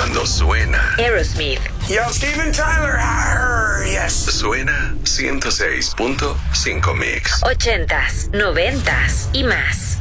cuando suena Aerosmith. Yo, Steven Tyler. Yes. Suena 106.5 Mix. 80s, 90s y más.